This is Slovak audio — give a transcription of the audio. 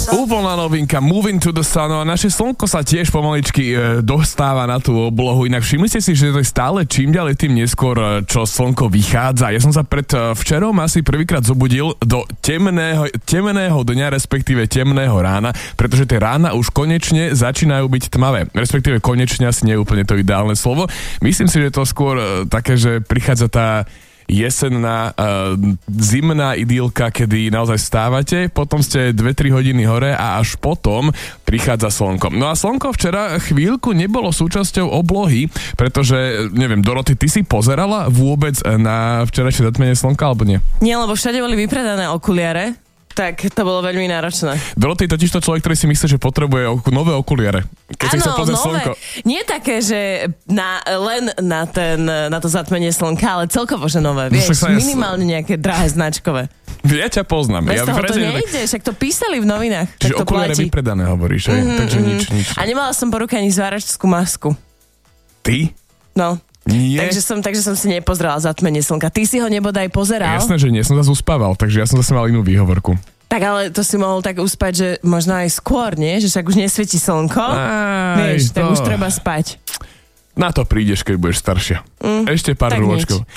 Úplná novinka Moving to the Sun, a naše slnko sa tiež pomaličky dostáva na tú oblohu, inak všimli ste si, že to je stále čím ďalej tým neskôr, čo slnko vychádza. Ja som sa pred včerom asi prvýkrát zobudil do temného dňa, respektíve temného rána, pretože tie rána už konečne začínajú byť tmavé, respektíve konečne asi nie je úplne to ideálne slovo. Myslím si, že to skôr také, že prichádza tá jesenná, zimná idylka, kedy naozaj stávate, potom ste 2-3 hodiny hore a až potom prichádza slnko. No a slnko včera chvíľku nebolo súčasťou oblohy, pretože, neviem, Doroty, ty si pozerala vôbec na včerajšie zatmenie slnka, alebo nie? Nie, lebo všade boli vypredané okuliare, tak to bolo veľmi náročné. Doroty je totiž to človek, ktorý si myslí, že potrebuje nové okuliare, keď si chce pozrieť slnko. Nie také, že len na to zatmenie slnka, ale celkovo, že nové, vieš, minimálne nejaké drahé značkové. Ja ťa poznám. Bez toho to nejde, však to písali v novinách. Čiže okuliare vypredané hovoríš, takže nič. A nemala som po ruke ani zváračskú masku. Ty? No. Nie. Takže som si nepozrela zatmenie slnka. Ty si ho nebodaj pozeral? Jasné, že nie, som zase uspával, takže ja som zase mal inú výhovorku. Tak ale to si mohol tak uspať, že možno aj skôr, nie? Že však už nesvieti slnko. Vieš, tak už treba spať. Na to prídeš, keď budeš staršia. Ešte pár rôčkov.